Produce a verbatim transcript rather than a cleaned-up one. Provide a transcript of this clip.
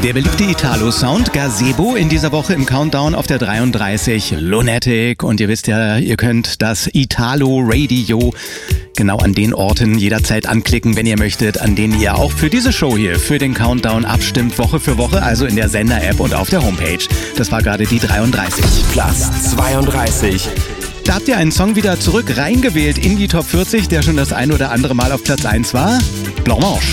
Der beliebte Italo-Sound Gazebo in dieser Woche im Countdown auf der dreiunddreißig, Lunatic. Und ihr wisst ja, ihr könnt das Italo-Radio genau an den Orten jederzeit anklicken, wenn ihr möchtet, an denen ihr auch für diese Show hier, für den Countdown abstimmt, Woche für Woche, also in der Sender-App und auf der Homepage. Das war gerade die dreiunddreißig. Platz zweiunddreißig. Da habt ihr einen Song wieder zurück reingewählt in die Top vierzig, der schon das ein oder andere Mal auf Platz eins war. Blanche.